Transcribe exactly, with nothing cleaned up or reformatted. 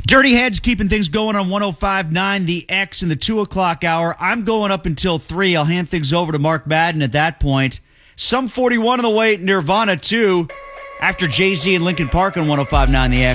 Dirty Heads keeping things going on one oh five point nine, the X in the two o'clock hour. I'm going up until three. I'll hand things over to Mark Madden at that point. Sum forty-one on the way, Nirvana two, after Jay-Z and Linkin Park on one oh five point nine, the X.